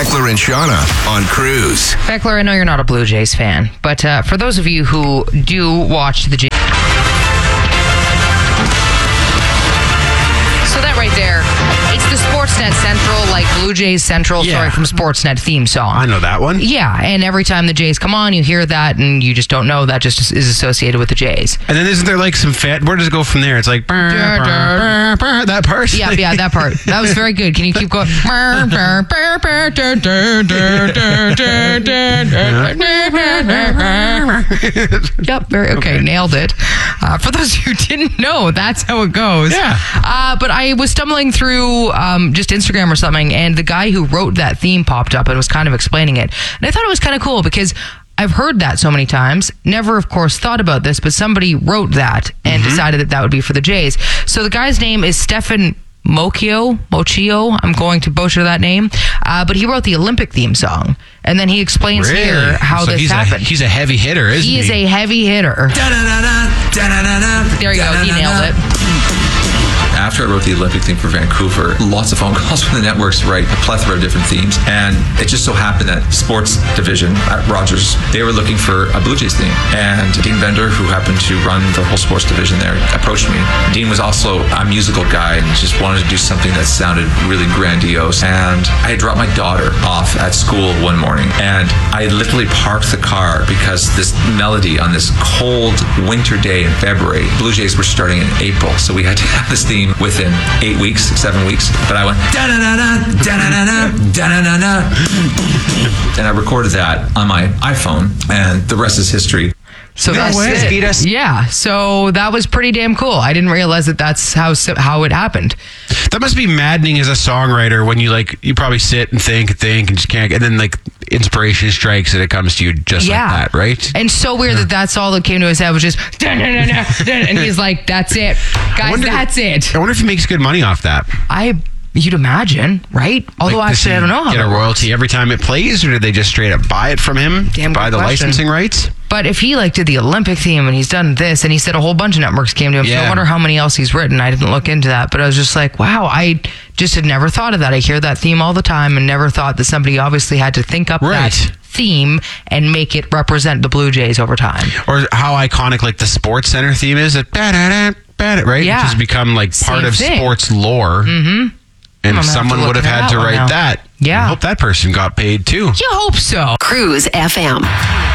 Beckler and Shauna on Cruise. Beckler, I know you're not a Blue Jays fan, but for those of you who do watch the Jays... So that right there, it's the Sportsnet Central, like Blue Jays Central, from Sportsnet theme song. I know that one. Yeah, and every time the Jays come on, you hear that, and you just don't know that just is associated with the Jays. And then isn't there like some where does it go from there? It's like that part. Yeah, that part. That was very good. Can you keep going? Yep, very okay. Nailed it. For those who didn't know, that's how it goes. Yeah. But I was stumbling through just Instagram or something, and the guy who wrote that theme popped up and was kind of explaining it. And I thought it was kind of cool because I've heard that so many times, never, of course, thought about this, but somebody wrote that and decided that would be for the Jays. So the guy's name is Stefan Mochio, I'm going to butcher that name, but he wrote the Olympic theme song, and then he explains here how this happened. He's a heavy hitter, isn't he? He is a heavy hitter. There you go, he nailed it. After I wrote the Olympic theme for Vancouver, lots of phone calls from the networks to write a plethora of different themes. And it just so happened that sports division at Rogers, they were looking for a Blue Jays theme. And Dean Bender, who happened to run the whole sports division there, approached me. Dean was also a musical guy and just wanted to do something that sounded really grandiose. And I had dropped my daughter off at school one morning, and I literally parked the car because this melody on this cold winter day in February, Blue Jays were starting in April, so we had to have this theme within 7 weeks. But I went da-na-na-na, da-na-na-na, da-na-na-na. And I recorded that on my iPhone, and the rest is history. So that's it. Yeah, so that was pretty damn cool. I didn't realize that that's how it happened. That must be maddening as a songwriter when you probably sit and think and just can't, and then like inspiration strikes and it comes to you just like that, right? And so weird that that's all that came to his head was just and he's like, that's it, guys, that's it. I wonder if he makes good money off that. You'd imagine, right? Although actually, I don't know how. Get a royalty every time it plays, or do they just straight up buy it from him? Buy the licensing rights? But if he did the Olympic theme and he's done this, and he said a whole bunch of networks came to him, so I wonder how many else he's written. I didn't look into that, but I was just like, wow, I just had never thought of that. I hear that theme all the time and never thought that somebody obviously had to think up that theme and make it represent the Blue Jays over time. Or how iconic like the Sports Center theme is, right? Yeah. Which has become like part of sports lore. Mm-hmm. And if someone would have had to write that, I hope that person got paid too. You hope so. Cruise FM.